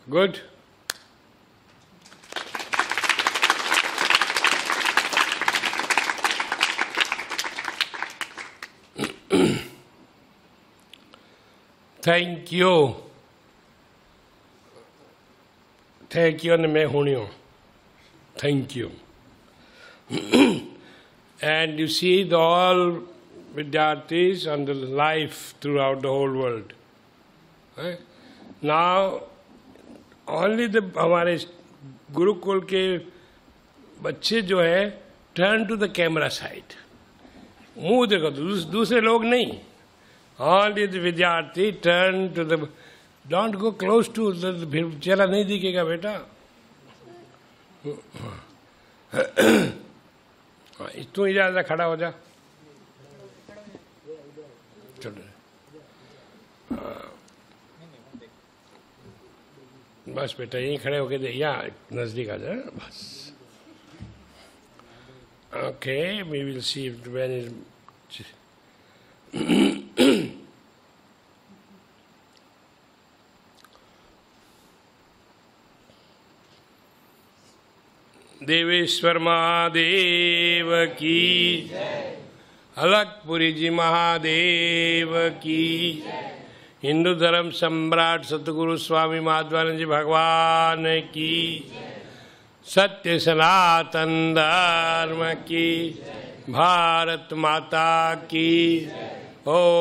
Good. Thank you. Thank you and मैं हूँ. Thank you. And you see the all Vidyarthis and the life throughout the whole world. Right? Now, only the हमारे गुरुकुल के बच्चे जो है turn to the camera side. मुंह देखो, दूसरे लोग नहीं. Only the Vidyarthi turn to the. Don't go close to the. फिर चेहरा नहीं दिखेगा बेटा. तू इधर खड़ा हो जा. चलो. बस बेटा यहीं खड़े होके दे या नजदीक आ जा बस. Okay, we will see if when is. देवेश्वर महादेव की, अलकपुरी जी महादेव की, हिंदू धर्म सम्राट सतगुरु स्वामी माधवानंद जी भगवान की, सत्य सनातन धर्म की, भारत माता की. ओ